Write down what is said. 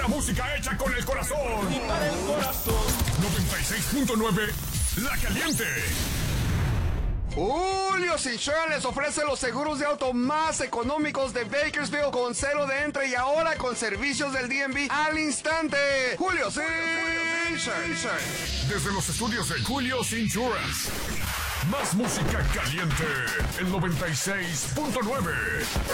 La música hecha con el corazón. Y para el corazón. 96.9 La Caliente. Julio's Insurance les ofrece los seguros de auto más económicos de Bakersfield con cero de entre y ahora con servicios del DMV al instante. Julio's Insurance. Desde los estudios de Julio's Insurance. Más música caliente. El 96.9.